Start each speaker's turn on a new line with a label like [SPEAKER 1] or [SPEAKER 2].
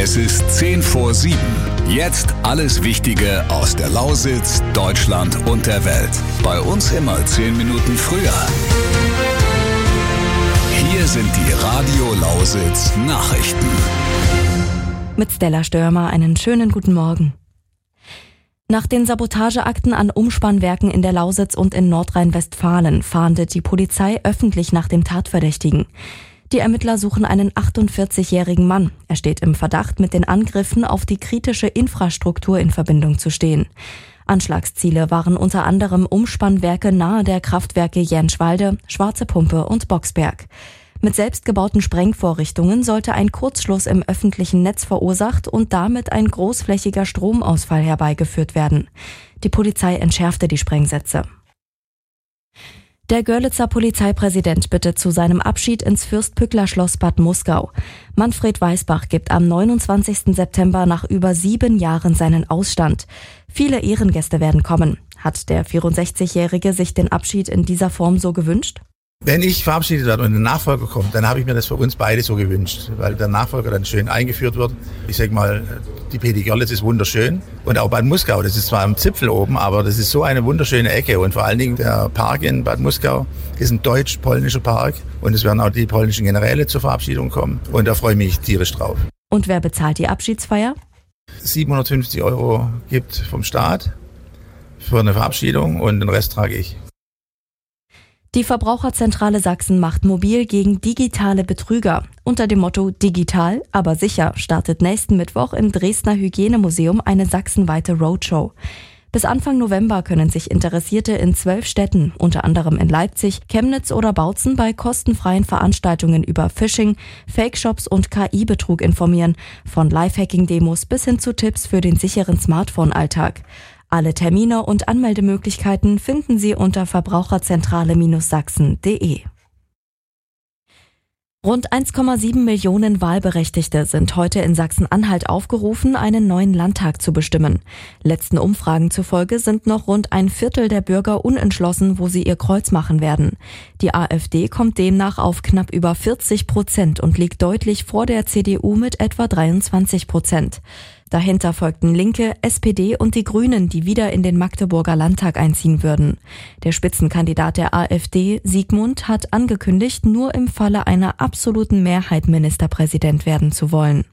[SPEAKER 1] Es ist 6:50. Jetzt alles Wichtige aus der Lausitz, Deutschland und der Welt. Bei uns immer 10 Minuten früher. Hier sind die Radio Lausitz Nachrichten.
[SPEAKER 2] Mit Stella Störmer einen schönen guten Morgen. Nach den Sabotageakten an Umspannwerken in der Lausitz und in Nordrhein-Westfalen fahndet die Polizei öffentlich nach dem Tatverdächtigen. Die Ermittler suchen einen 48-jährigen Mann. Er steht im Verdacht, mit den Angriffen auf die kritische Infrastruktur in Verbindung zu stehen. Anschlagsziele waren unter anderem Umspannwerke nahe der Kraftwerke Jänschwalde, Schwarze Pumpe und Boxberg. Mit selbstgebauten Sprengvorrichtungen sollte ein Kurzschluss im öffentlichen Netz verursacht und damit ein großflächiger Stromausfall herbeigeführt werden. Die Polizei entschärfte die Sprengsätze. Der Görlitzer Polizeipräsident bittet zu seinem Abschied ins Fürstpückler-Schloss Bad Muskau. Manfred Weisbach gibt am 29. September nach über 7 Jahren seinen Ausstand. Viele Ehrengäste werden kommen. Hat der 64-Jährige sich den Abschied in dieser Form so gewünscht?
[SPEAKER 3] Wenn ich verabschiedet werde und ein Nachfolger kommt, dann habe ich mir das für uns beide so gewünscht, weil der Nachfolger dann schön eingeführt wird. Ich sag mal, die PD Görlitz ist wunderschön und auch Bad Muskau, das ist zwar am Zipfel oben, aber das ist so eine wunderschöne Ecke und vor allen Dingen der Park in Bad Muskau ist ein deutsch-polnischer Park und es werden auch die polnischen Generäle zur Verabschiedung kommen und da freue ich mich tierisch drauf.
[SPEAKER 2] Und wer bezahlt die Abschiedsfeier?
[SPEAKER 3] 750 € gibt vom Staat für eine Verabschiedung und den Rest trage ich.
[SPEAKER 2] Die Verbraucherzentrale Sachsen macht mobil gegen digitale Betrüger. Unter dem Motto Digital, aber sicher startet nächsten Mittwoch im Dresdner Hygienemuseum eine sachsenweite Roadshow. Bis Anfang November können sich Interessierte in 12 Städten, unter anderem in Leipzig, Chemnitz oder Bautzen, bei kostenfreien Veranstaltungen über Phishing, Fake-Shops und KI-Betrug informieren, von Lifehacking-Demos bis hin zu Tipps für den sicheren Smartphone-Alltag. Alle Termine und Anmeldemöglichkeiten finden Sie unter verbraucherzentrale-sachsen.de. Rund 1,7 Millionen Wahlberechtigte sind heute in Sachsen-Anhalt aufgerufen, einen neuen Landtag zu bestimmen. Letzten Umfragen zufolge sind noch rund ein Viertel der Bürger unentschlossen, wo sie ihr Kreuz machen werden. Die AfD kommt demnach auf knapp über 40% und liegt deutlich vor der CDU mit etwa 23%. Dahinter folgten Linke, SPD und die Grünen, die wieder in den Magdeburger Landtag einziehen würden. Der Spitzenkandidat der AfD, Sigmund, hat angekündigt, nur im Falle einer absoluten Mehrheit Ministerpräsident werden zu wollen.